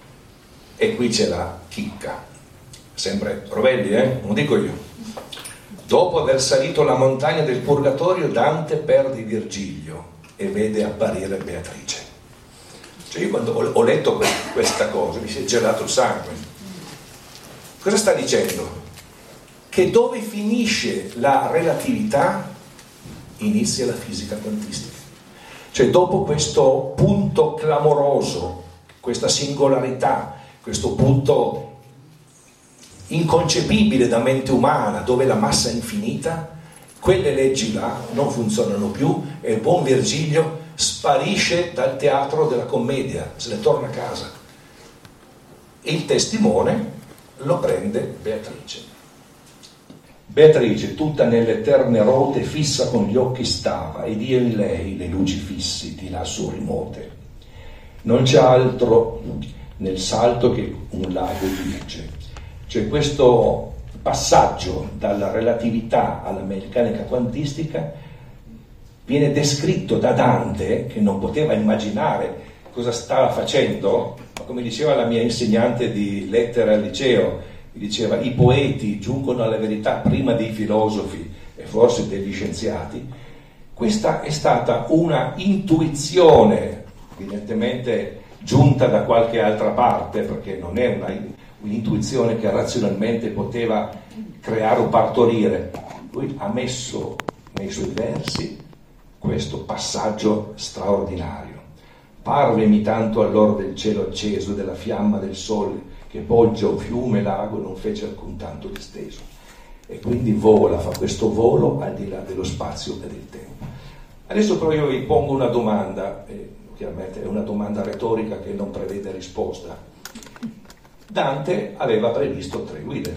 E qui c'è la chicca, sempre Rovelli, eh? Non dico io. Dopo aver salito la montagna del Purgatorio, Dante perde Virgilio e vede apparire Beatrice. Cioè io quando ho letto questa cosa mi si è gelato il sangue. Cosa sta dicendo? Che dove finisce la relatività inizia la fisica quantistica. Cioè dopo questo punto clamoroso, questa singolarità, questo punto inconcepibile da mente umana, dove la massa è infinita, quelle leggi là non funzionano più e il buon Virgilio sparisce dal teatro della commedia, se ne torna a casa. E il testimone lo prende Beatrice. Beatrice, tutta nell'eterne rote, fissa con gli occhi stava, ed io in lei le luci fissi di lassù rimote. Non c'è altro nel salto che un lago di luce. Cioè questo passaggio dalla relatività alla meccanica quantistica viene descritto da Dante, che non poteva immaginare cosa stava facendo, ma come diceva la mia insegnante di lettere al liceo, diceva: i poeti giungono alla verità prima dei filosofi e forse degli scienziati. Questa è stata una intuizione, evidentemente giunta da qualche altra parte, perché non è una, un'intuizione che razionalmente poteva creare o partorire. Lui ha messo nei suoi versi questo passaggio straordinario. Parvemi tanto all'or del cielo acceso, della fiamma del sole che poggia un fiume, lago, non fece alcun tanto disteso. E quindi vola, fa questo volo al di là dello spazio e del tempo. Adesso però io vi pongo una domanda, eh, chiaramente è una domanda retorica che non prevede risposta. Dante aveva previsto tre guide.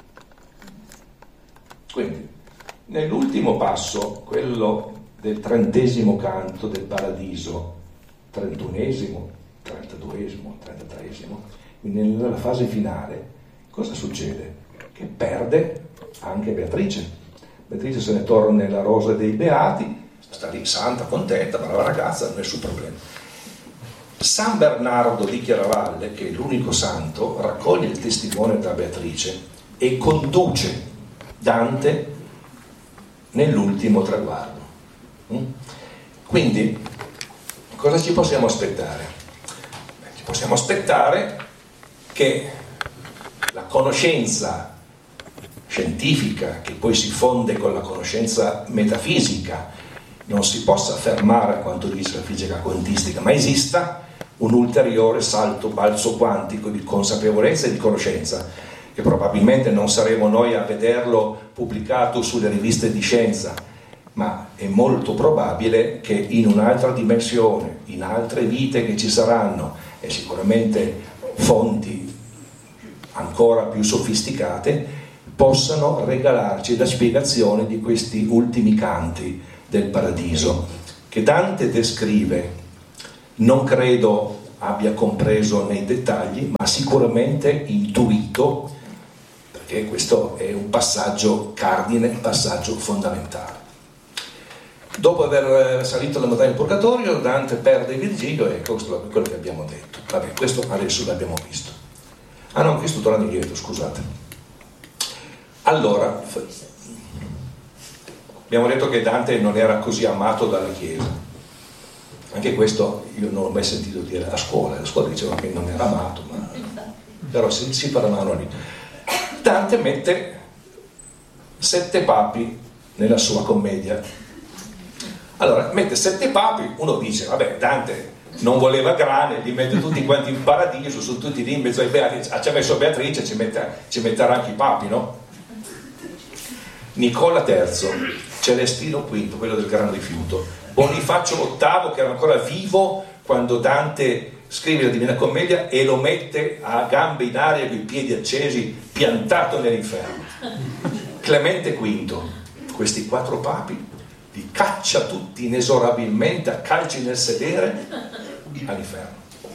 Quindi, nell'ultimo passo, quello del trentesimo canto del Paradiso, trentunesimo, trentaduesimo, trentatreesimo, quindi nella fase finale, cosa succede? Che perde anche Beatrice. Beatrice se ne torna nella rosa dei beati, sta lì santa, contenta, brava ragazza, nessun problema. San Bernardo di Chiaravalle, che è l'unico santo, raccoglie il testimone da Beatrice e conduce Dante nell'ultimo traguardo. Quindi cosa ci possiamo aspettare? Ci possiamo aspettare che la conoscenza scientifica, che poi si fonde con la conoscenza metafisica, non si possa fermare a quanto dice la fisica quantistica, ma esista un ulteriore salto, balzo quantico di consapevolezza e di conoscenza, che probabilmente non saremo noi a vederlo pubblicato sulle riviste di scienza, ma è molto probabile che in un'altra dimensione, in altre vite che ci saranno, e sicuramente fonti ancora più sofisticate, possano regalarci la spiegazione di questi ultimi canti del paradiso, che Dante descrive. Non credo abbia compreso nei dettagli, ma sicuramente intuito, perché questo è un passaggio cardine, un passaggio fondamentale. Dopo aver salito la montagna del Purgatorio, Dante perde Virgilio, e questo è quello che abbiamo detto. Vabbè, questo adesso l'abbiamo visto. Ah no, questo torna indietro, scusate. Allora, abbiamo detto che Dante non era così amato dalla Chiesa. Anche questo io non l'ho mai sentito dire a scuola. La scuola diceva che non era amato, ma però si, si parlavano lì. Dante mette sette papi nella sua commedia. Allora, mette sette papi, uno dice, vabbè, Dante non voleva grane, li mette tutti quanti in paradiso, sono tutti lì in mezzo ai beati, ci ha messo Beatrice, ci, mette, ci metterà anche i papi, no? Nicola terzo, Celestino quinto, quello del gran rifiuto, Bonifacio ottavo, che era ancora vivo quando Dante scrive la Divina Commedia e lo mette a gambe in aria con i piedi accesi, piantato nell'inferno. Clemente quinto, questi quattro papi li caccia tutti inesorabilmente a calci nel sedere all'inferno.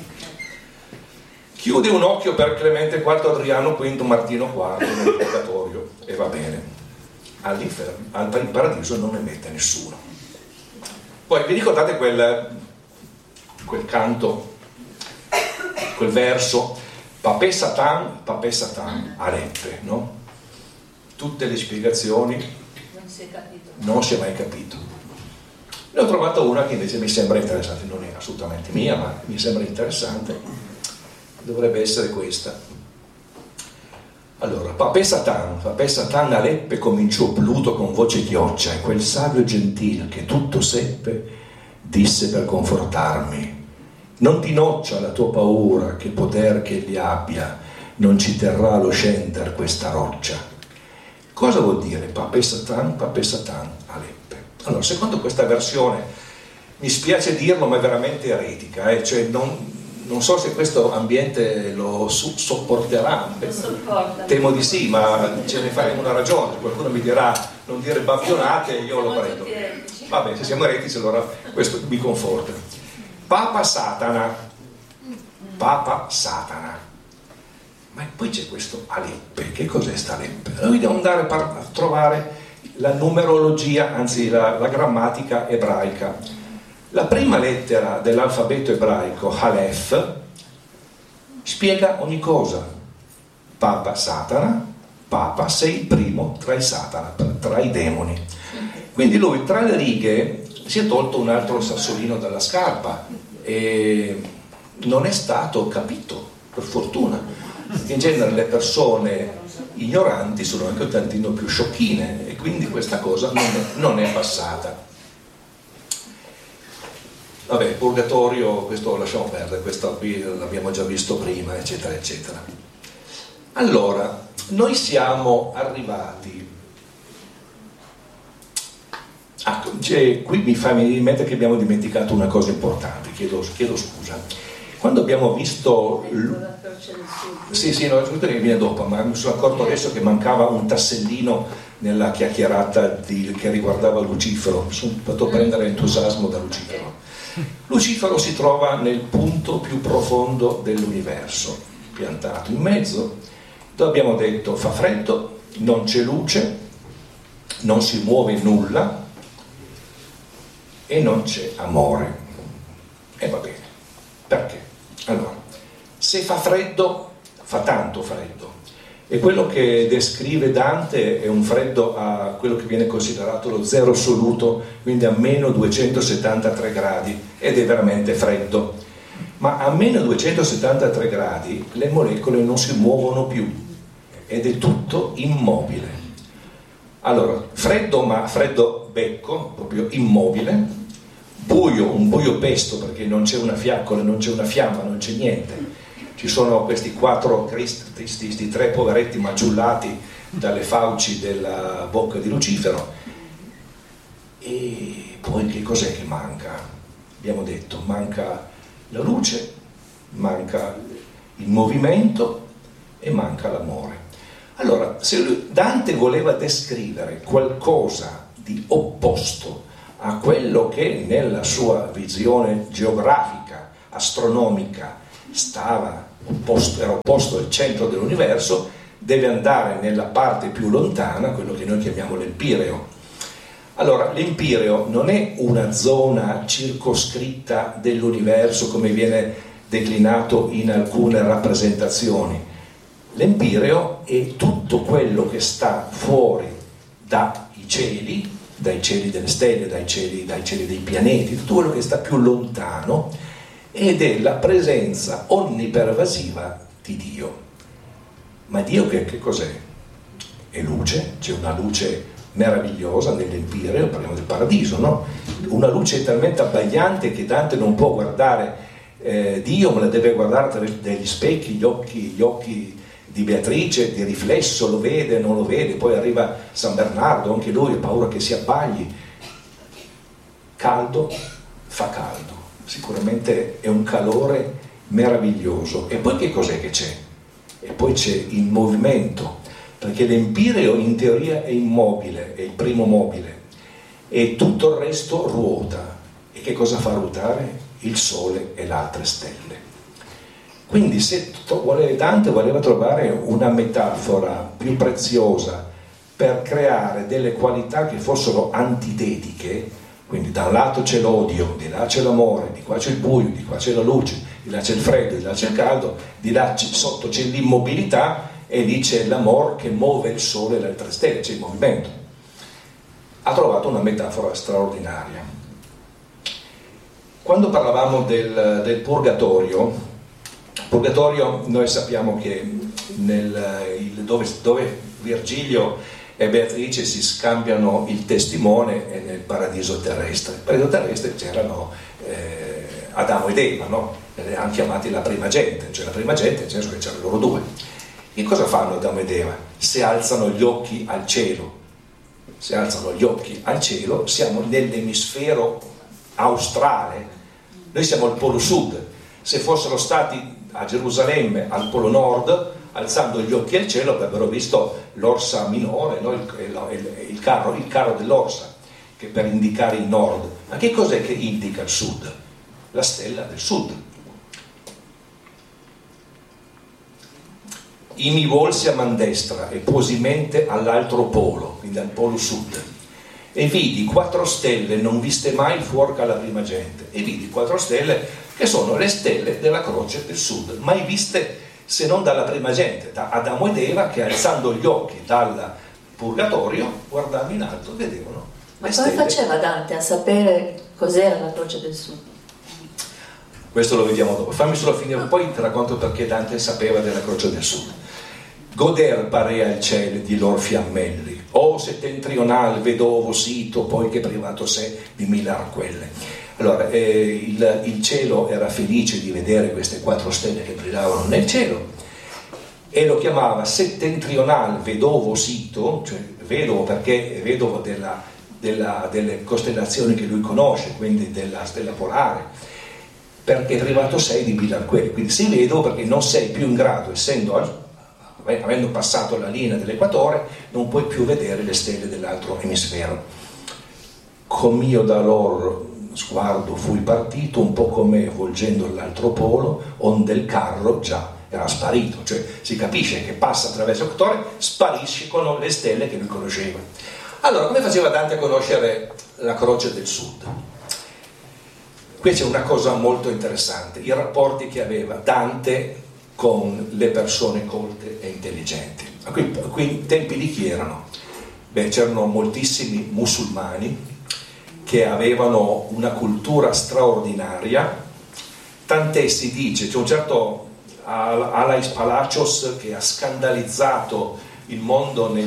Chiude un occhio per Clemente quarto, Adriano quinto, Martino quarto nel purgatorio, e va bene. All'inferno, al in paradiso non ne mette nessuno. Poi vi ricordate quel, quel canto, quel verso, Papè Satan, Papè Satan, Aleppe, no? Tutte le spiegazioni Non si è capito. non si è mai capito. Ne ho trovato una che invece mi sembra interessante, non è assolutamente mia, ma mi sembra interessante. Dovrebbe essere questa. Allora, Papè Satan, Papè Satan Aleppe cominciò Pluto con voce chioccia, e quel savio gentil che tutto seppe disse per confortarmi: non ti noccia la tua paura, che poter che egli abbia non ci terrà lo scender questa roccia. Cosa vuol dire Papè Satan, Papè Satan Aleppe? Allora, secondo questa versione, mi spiace dirlo, ma è veramente eretica, eh? Cioè non... Non so se questo ambiente lo su- sopporterà, temo di sì, ma ce ne faremo una ragione. Qualcuno mi dirà non dire babbionate, io lo prendo. Vabbè, se siamo eretici allora questo mi conforta. Papa Satana, Papa Satana. Ma poi c'è questo Aleppe, che cos'è sta Aleppe? Noi dobbiamo andare a trovare la numerologia, anzi la, la grammatica ebraica. La prima lettera dell'alfabeto ebraico, Aleph, spiega ogni cosa. Papa Satana, Papa sei il primo tra i Satana, tra i demoni. Quindi lui tra le righe si è tolto un altro sassolino dalla scarpa e non è stato capito, per fortuna. In genere le persone ignoranti sono anche un tantino più sciocchine, e quindi questa cosa non è, non è passata. Vabbè, purgatorio, questo lo lasciamo perdere, questo qui l'abbiamo già visto prima, eccetera, eccetera. Allora, noi siamo arrivati... Ah, cioè, qui mi fa venire in mente che abbiamo dimenticato una cosa importante, chiedo, chiedo scusa. Quando abbiamo visto... L... Sì, sì, no, che viene dopo, ma mi sono accorto adesso che mancava un tassellino nella chiacchierata di, che riguardava Lucifero. Mi sono fatto prendere entusiasmo da Lucifero. Lucifero si trova nel punto più profondo dell'universo, piantato in mezzo, dove abbiamo detto fa freddo, non c'è luce, non si muove nulla e non c'è amore. E va bene, perché? Allora, se fa freddo, fa tanto freddo, e quello che descrive Dante è un freddo a quello che viene considerato lo zero assoluto, quindi a meno duecentosettantatré gradi, ed è veramente freddo. Ma a meno duecentosettantatré gradi le molecole non si muovono più ed è tutto immobile. Allora, freddo, ma freddo becco, proprio immobile, buio, un buio pesto perché non c'è una fiaccola, non c'è una fiamma, non c'è niente. Ci sono questi quattro cristi, questi tre poveretti maciullati dalle fauci della bocca di Lucifero, E poi che cos'è che manca? Abbiamo detto, manca la luce, manca il movimento e manca l'amore. Allora, se Dante voleva descrivere qualcosa di opposto a quello che nella sua visione geografica, astronomica, stava opposto, era opposto al centro dell'universo, deve andare nella parte più lontana, quello che noi chiamiamo l'Empireo. Allora, l'Empireo non è una zona circoscritta dell'universo come viene declinato in alcune rappresentazioni. L'Empireo è tutto quello che sta fuori dai cieli, dai cieli delle stelle, dai cieli, dai cieli dei pianeti, tutto quello che sta più lontano, ed è la presenza onnipervasiva di Dio. Ma Dio che, che cos'è? È luce, c'è una luce meravigliosa nell'Empireo, parliamo del paradiso, no? Una luce talmente abbagliante che Dante non può guardare eh, Dio, ma la deve guardare attraverso degli specchi, gli occhi, gli occhi di Beatrice, di riflesso, lo vede, non lo vede, poi arriva San Bernardo, anche lui ha paura che si abbagli. Caldo, fa caldo, sicuramente è un calore meraviglioso. E poi che cos'è che c'è? E poi c'è il movimento, perché l'Empireo in teoria è immobile, è il primo mobile, e tutto il resto ruota. E che cosa fa ruotare? Il Sole e le altre stelle. Quindi se Dante voleva trovare una metafora più preziosa per creare delle qualità che fossero antitetiche, quindi da un lato c'è l'odio, di là c'è l'amore, di qua c'è il buio, di qua c'è la luce, di là c'è il freddo, di là c'è il caldo, di là c'è, sotto c'è l'immobilità e lì c'è l'amore che muove il Sole e le altre stelle, c'è il movimento. Ha trovato una metafora straordinaria. Quando parlavamo del, del purgatorio, Purgatorio, noi sappiamo che nel, il, dove, dove Virgilio e Beatrice si scambiano il testimone è nel paradiso terrestre. Nel paradiso terrestre c'erano eh, Adamo ed Eva, no? Hanno chiamati la prima gente, cioè la prima gente nel senso che c'erano loro due. E cosa fanno Adamo ed Eva? Se alzano gli occhi al cielo, se alzano gli occhi al cielo, siamo nell'emisfero australe, noi siamo al polo sud. Se fossero stati a Gerusalemme al polo nord, alzando gli occhi al cielo avrebbero visto l'orsa minore, no? il, il, il, carro, il carro dell'orsa, che per indicare il nord. Ma che cos'è che indica il sud? La stella del sud. I mi volsi a man destra e posi mente all'altro polo, quindi al polo sud, e vidi quattro stelle non viste mai fuor che alla prima gente, e vidi quattro stelle che sono le stelle della croce del sud, mai viste se non dalla prima gente, da Adamo ed Eva, che alzando gli occhi dal purgatorio guardando in alto vedevano le stelle. Ma come faceva Dante a sapere cos'era la croce del sud? Questo lo vediamo dopo, fammi solo finire, poi ti racconto perché Dante sapeva della croce del sud. Goder parea il cielo di lor fiammelli, o settentrional vedovo sito, poi che privato sé di mille arquelle. Allora, eh, il, il cielo era felice di vedere queste quattro stelle che brillavano nel cielo e lo chiamava settentrional vedovo sito, cioè vedovo perché è vedovo della, della, delle costellazioni che lui conosce, quindi della stella polare, perché è privato sei di mille arquelle, quindi sei vedovo perché non sei più in grado, essendo al, avendo passato la linea dell'equatore, non puoi più vedere le stelle dell'altro emisfero. Com'io da loro sguardo fui partito, un po' come volgendo l'altro polo, onde il carro già era sparito, cioè si capisce che passa attraverso l'equatore, spariscono le stelle che lui conosceva. Allora, come faceva Dante a conoscere la croce del sud? Qui c'è una cosa molto interessante, i rapporti che aveva Dante con le persone colte e intelligenti. Qui, qui in tempi di chi erano? Beh, c'erano moltissimi musulmani che avevano una cultura straordinaria, tant'è si dice, c'è un certo Alais Palacios che ha scandalizzato il mondo nel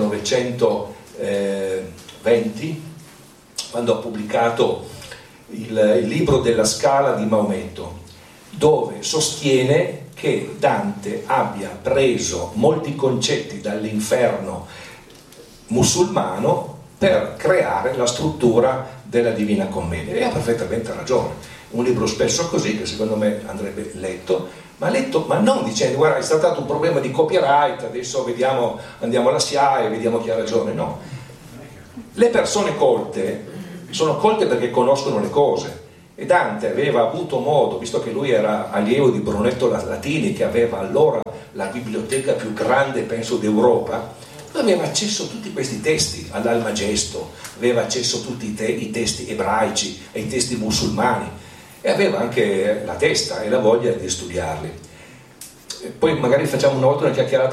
millenovecentoventi, quando ha pubblicato il, il libro della Scala di Maometto, dove sostiene che Dante abbia preso molti concetti dall'inferno musulmano per creare la struttura della Divina Commedia, e ha perfettamente ragione. Un libro spesso così, che secondo me andrebbe letto, ma letto, ma non dicendo guarda è stato un problema di copyright, adesso vediamo, andiamo alla S I A E e vediamo chi ha ragione. No, le persone colte sono colte perché conoscono le cose, e Dante aveva avuto modo, visto che lui era allievo di Brunetto Latini, che aveva allora la biblioteca più grande penso d'Europa, aveva accesso a tutti questi testi, all'Almagesto, aveva accesso a tutti i, te- i testi ebraici, ai testi musulmani, e aveva anche la testa e la voglia di studiarli. E poi magari facciamo una volta una chiacchierata